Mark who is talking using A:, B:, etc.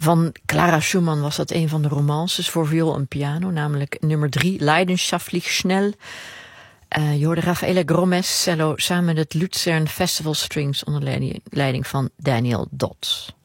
A: Van Clara Schumann was dat een van de romances voor viool en piano, namelijk nummer 3, Leidenschaftlich Schnell. Je hoorde Raffaele Gromes cello samen met het Luzern Festival Strings onder leiding van Daniel Dodd.